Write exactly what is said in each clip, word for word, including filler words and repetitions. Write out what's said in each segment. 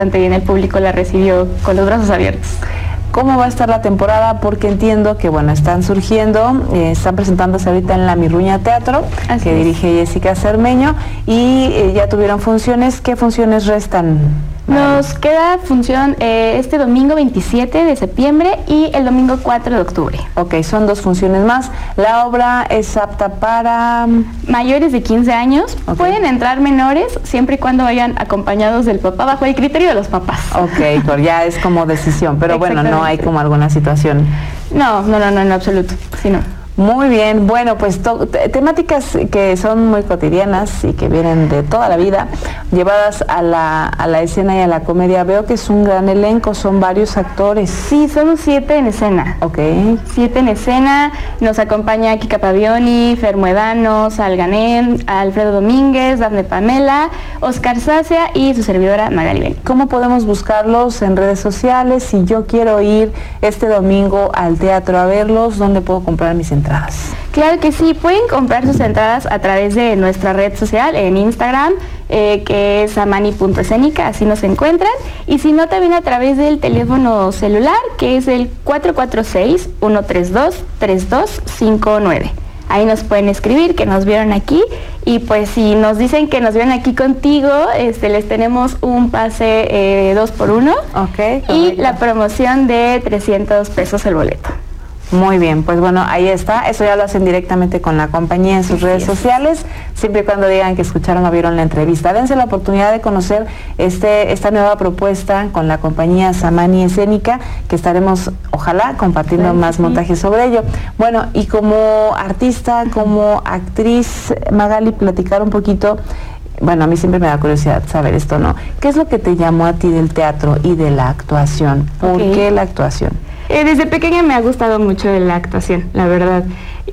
bastante bien, el público la recibió con los brazos abiertos. ¿Cómo va a estar la temporada? Porque entiendo que, bueno, están surgiendo, eh, están presentándose ahorita en La Mirruña Teatro, Así que es. dirige Jessica Cermeño, y eh, ya tuvieron funciones. ¿Qué funciones restan? Nos queda función eh, este domingo veintisiete de septiembre y el domingo cuatro de octubre. Ok, son dos funciones más. ¿La obra es apta para...? Mayores de quince años. Okay. Pueden entrar menores siempre y cuando vayan acompañados del papá, bajo el criterio de los papás. Ok, pues ya es como decisión, pero bueno, no hay como alguna situación. No, no, no, no, en absoluto, sí, no. Muy bien, bueno, pues temáticas que son muy cotidianas y que vienen de toda la vida, llevadas a la, a la escena y a la comedia. Veo que es un gran elenco, son varios actores. Sí, somos siete en escena. Ok. Siete en escena, nos acompaña Kika Pavioni, Fer Muedano, Sal Ganem, Alfredo Domínguez, Dafne Pamela, Oscar Sacia y su servidora Magali Ben. ¿Cómo podemos buscarlos en redes sociales? Si yo quiero ir este domingo al teatro a verlos, ¿dónde puedo comprar mis entradas? Claro que sí, pueden comprar sus entradas a través de nuestra red social en Instagram, eh, que es amani punto escénica, así nos encuentran, y si no, también a través del teléfono celular, que es el cuatro cuatro seis, uno tres dos, tres dos cinco nueve. Ahí nos pueden escribir que nos vieron aquí, y pues si nos dicen que nos vieron aquí contigo, este, les tenemos un pase eh, dos por uno, okay, y la promoción de trescientos pesos el boleto. Muy bien, pues bueno, ahí está. Eso ya lo hacen directamente con la compañía en sus sí, redes sí. sociales, siempre y cuando digan que escucharon o vieron la entrevista. Dense la oportunidad de conocer este, esta nueva propuesta con la compañía Samani Escénica, que estaremos, ojalá, compartiendo sí, más sí. montajes sobre ello. Bueno, y como artista, como actriz, Magali, platicar un poquito. Bueno, a mí siempre me da curiosidad saber esto, ¿no? ¿Qué es lo que te llamó a ti del teatro y de la actuación? ¿Por okay. qué la actuación? Eh, desde pequeña me ha gustado mucho la actuación, la verdad,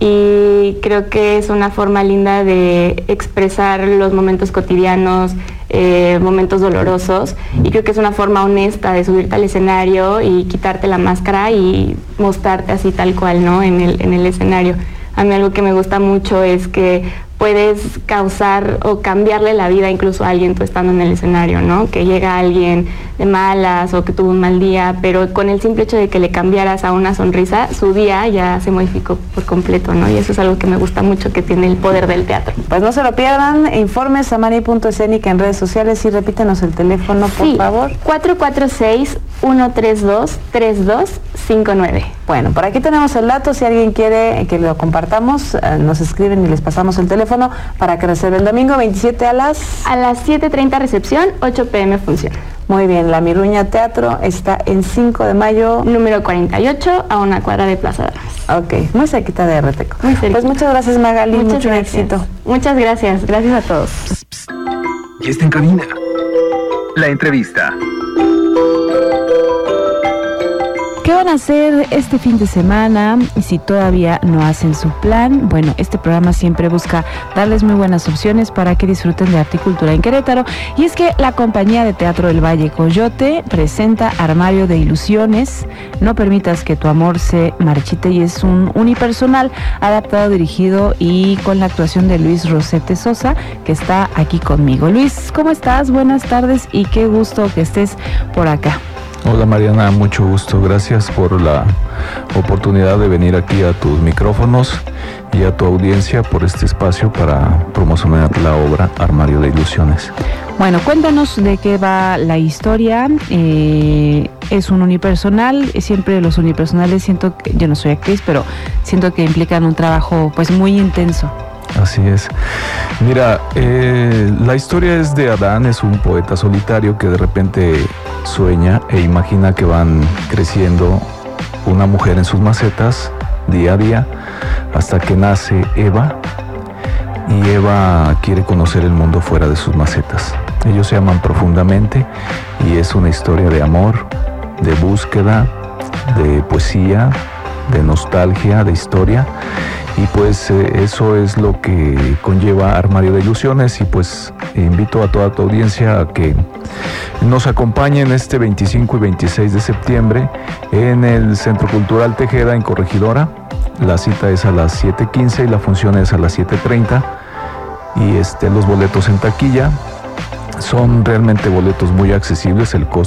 y creo que es una forma linda de expresar los momentos cotidianos, eh, momentos dolorosos, y creo que es una forma honesta de subirte al escenario y quitarte la máscara y mostrarte así tal cual, ¿no? En el, en el escenario. A mí algo que me gusta mucho es que puedes causar o cambiarle la vida incluso a alguien tú estando en el escenario, ¿no? Que llega alguien de malas o que tuvo un mal día, pero con el simple hecho de que le cambiaras a una sonrisa, su día ya se modificó por completo, ¿no? Y eso es algo que me gusta mucho, que tiene el poder del teatro. Pues no se lo pierdan, informes a amani punto escénica en redes sociales y repítenos el teléfono, por sí, favor. cuatro cuatro seis, uno tres dos, tres dos cinco nueve. Bueno, por aquí tenemos el dato, si alguien quiere que lo compartamos, eh, nos escriben y les pasamos el teléfono para que reserve el domingo veintisiete a las... A las siete treinta recepción, ocho pe eme función. Muy bien, La Mirruña Teatro está en cinco de mayo. Número cuarenta y ocho, a una cuadra de Plaza de Armas. Ok, muy cerquita de Reteco. Muy cerquita. Pues muchas gracias, Magali, muchas mucho gracias. éxito. Muchas gracias, gracias a todos. Psst, psst. Y está en cabina. La entrevista. ¿Qué van a hacer este fin de semana? Y si todavía no hacen su plan, bueno, este programa siempre busca darles muy buenas opciones para que disfruten de arte y cultura en Querétaro. Y es que la compañía de teatro del Valle Coyote presenta Armario de Ilusiones. No permitas que tu amor se marchite, y es un unipersonal adaptado, dirigido y con la actuación de Luis Rosete Sosa, que está aquí conmigo. Luis, ¿cómo estás? Buenas tardes y qué gusto que estés por acá. Hola Mariana, mucho gusto, gracias por la oportunidad de venir aquí a tus micrófonos y a tu audiencia por este espacio para promocionar la obra Armario de Ilusiones. Bueno, cuéntanos de qué va la historia. Eh, es un unipersonal, siempre los unipersonales siento que, yo no soy actriz, pero siento que implican un trabajo pues muy intenso. Así es. Mira, eh, la historia es de Adán, es un poeta solitario que de repente sueña e imagina que van creciendo una mujer en sus macetas día a día hasta que nace Eva, y Eva quiere conocer el mundo fuera de sus macetas. Ellos se aman profundamente y es una historia de amor, de búsqueda, de poesía, de nostalgia, de historia. Y pues eh, eso es lo que conlleva Armario de Ilusiones, y pues invito a toda tu audiencia a que nos acompañen este veinticinco y veintiséis de septiembre en el Centro Cultural Tejeda en Corregidora. La cita es a las siete quince y la función es a las siete treinta, y este, los boletos en taquilla. Son realmente boletos muy accesibles, el costo